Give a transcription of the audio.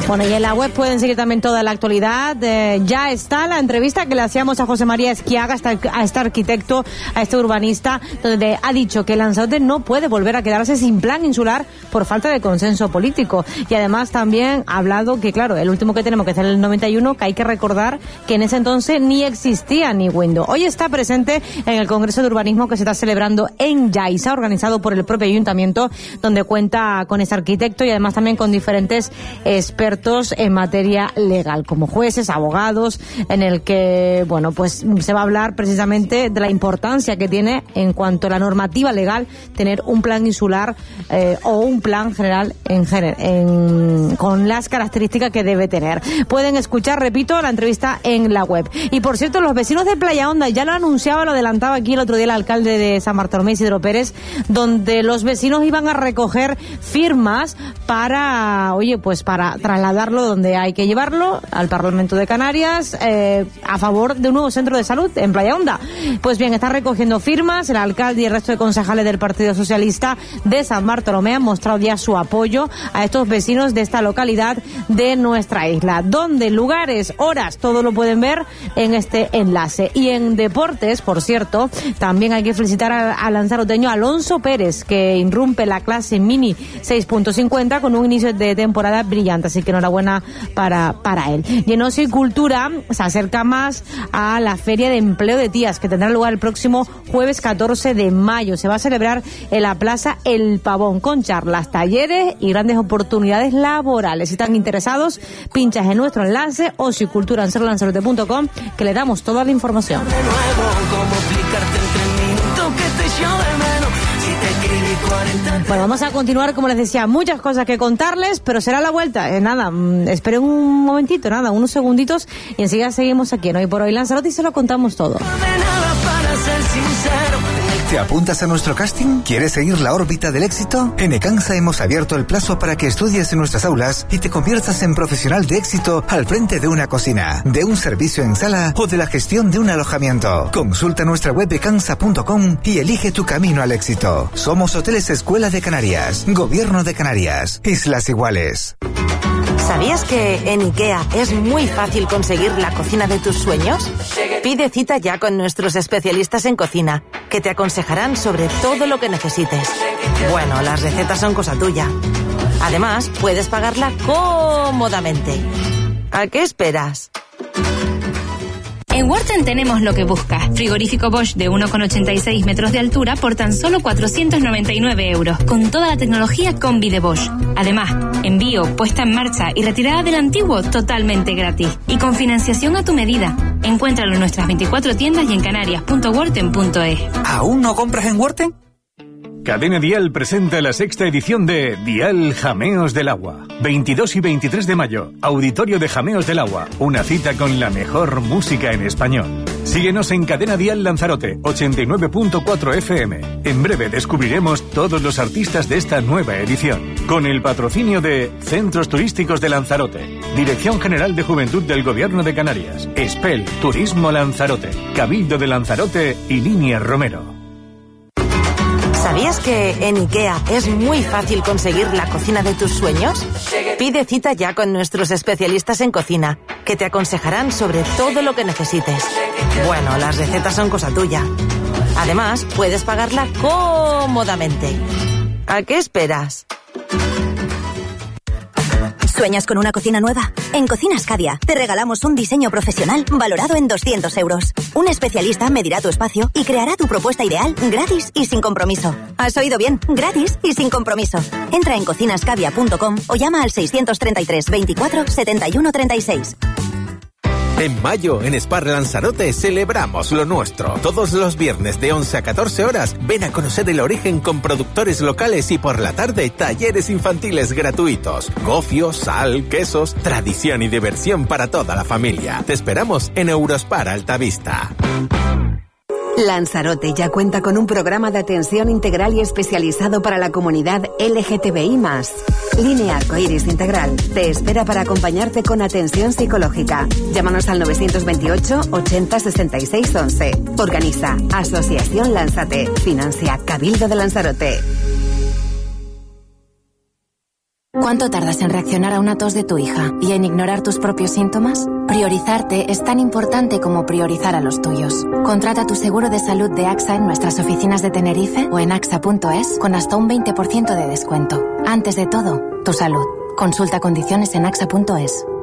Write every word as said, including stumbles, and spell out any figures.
Bueno, y en la web pueden seguir también toda la actualidad. Eh, ya está la entrevista que le hacíamos a José María Esquiaga, a este arquitecto, a este urbanista, donde ha dicho que Lanzarote no puede volver a quedarse sin plan insular por falta de consenso político. Y además también ha hablado que, claro, el último que tenemos que hacer es el noventa y uno, que hay que recordar que en ese entonces ni existía ni Windows. Hoy está presente en el Congreso de Urbanismo que se está celebrando en Yaiza, organizado por el propio ayuntamiento, donde cuenta con este arquitecto y además también con diferentes expertos en materia legal, como jueces, abogados, en el que, bueno, pues se va a hablar precisamente de la importancia que tiene en cuanto a la normativa legal tener un plan insular eh, o un plan general en, en, con las características que debe tener. Pueden escuchar, repito, la entrevista en la web. Y por cierto, los vecinos de Playa Honda, ya lo anunciaba, lo adelantaba aquí el otro día el alcalde de San Bartolomé, Isidro Pérez, donde los vecinos iban a recoger firmas para, oye, pues para trasladarlo donde hay que llevarlo, al Parlamento de Canarias, eh, a favor de un nuevo centro de salud en Playa Honda. Pues bien, está recogiendo firmas. El alcalde y el resto de concejales del Partido Socialista de San Bartolomé han mostrado ya su apoyo a estos vecinos de esta localidad de nuestra isla. Donde lugares, horas, todo lo pueden ver en este enlace. Y en deportes, por cierto, también hay que felicitar al lanzaroteño Alonso Pérez, que irrumpe la clase Mini seis punto cincuenta con un inicio de temporada brillante. Así que enhorabuena para, para él. Y en Ocio y Cultura se acerca más a la Feria de Empleo de Tías, que tendrá lugar el próximo jueves catorce de mayo. Se va a celebrar en la Plaza El Pavón, con charlas, talleres y grandes oportunidades laborales. Si están interesados, pinchas en nuestro enlace ocio y cultura en ser lanzarote punto com, que le damos toda la información. Bueno, vamos a continuar, como les decía, muchas cosas que contarles, pero será la vuelta. Eh, nada, mmm, esperen un momentito, nada, unos segunditos, y enseguida seguimos aquí en Hoy por Hoy Lanzarote y se lo contamos todo. ¿Te apuntas a nuestro casting? ¿Quieres seguir la órbita del éxito? En Ecansa hemos abierto el plazo para que estudies en nuestras aulas y te conviertas en profesional de éxito al frente de una cocina, de un servicio en sala o de la gestión de un alojamiento. Consulta nuestra web ecansa punto com y elige tu camino al éxito. Somos Hoteles Escuela de Canarias, Gobierno de Canarias, Islas Iguales. ¿Sabías que en IKEA es muy fácil conseguir la cocina de tus sueños? Pide cita ya con nuestros especialistas en cocina, que te aconsejarán sobre todo lo que necesites. Bueno, las recetas son cosa tuya. Además, puedes pagarla cómodamente. ¿A qué esperas? En Worten tenemos lo que buscas. Frigorífico Bosch de uno coma ochenta y seis metros de altura por tan solo cuatrocientos noventa y nueve euros, con toda la tecnología combi de Bosch. Además, envío, puesta en marcha y retirada del antiguo totalmente gratis. Y con financiación a tu medida. Encuéntralo en nuestras veinticuatro tiendas y en canarias punto worten punto es. ¿Aún no compras en Worten? Cadena Dial presenta la sexta edición de Dial Jameos del Agua. veintidós y veintitrés de mayo, Auditorio de Jameos del Agua. Una cita con la mejor música en español. Síguenos en Cadena Dial Lanzarote, ochenta y nueve punto cuatro F M. En breve descubriremos todos los artistas de esta nueva edición. Con el patrocinio de Centros Turísticos de Lanzarote, Dirección General de Juventud del Gobierno de Canarias, Espel, Turismo Lanzarote, Cabildo de Lanzarote y Línea Romero. ¿Sabías que en IKEA es muy fácil conseguir la cocina de tus sueños? Pide cita ya con nuestros especialistas en cocina, que te aconsejarán sobre todo lo que necesites. Bueno, las recetas son cosa tuya. Además, puedes pagarla cómodamente. ¿A qué esperas? ¿Sueñas con una cocina nueva? En Cocinas Cadia te regalamos un diseño profesional valorado en doscientos euros. Un especialista medirá tu espacio y creará tu propuesta ideal gratis y sin compromiso. ¿Has oído bien? Gratis y sin compromiso. Entra en cocinas cadia punto com o llama al seiscientos treinta y tres veinticuatro setenta y uno treinta y seis. En mayo, en Spar Lanzarote, celebramos lo nuestro. Todos los viernes de once a catorce horas, ven a conocer el origen con productores locales y por la tarde, talleres infantiles gratuitos. Gofio, sal, quesos, tradición y diversión para toda la familia. Te esperamos en Eurospar Altavista. Lanzarote ya cuenta con un programa de atención integral y especializado para la comunidad L G T B I más. Línea Arcoiris Integral te espera para acompañarte con atención psicológica. Llámanos al nueve dos ocho, ochenta, sesenta y seis, once. Organiza Asociación Lánzate. Financia Cabildo de Lanzarote. ¿Cuánto tardas en reaccionar a una tos de tu hija y en ignorar tus propios síntomas? Priorizarte es tan importante como priorizar a los tuyos. Contrata tu seguro de salud de AXA en nuestras oficinas de Tenerife o en axa punto es con hasta un veinte por ciento de descuento. Antes de todo, tu salud. Consulta condiciones en axa punto es.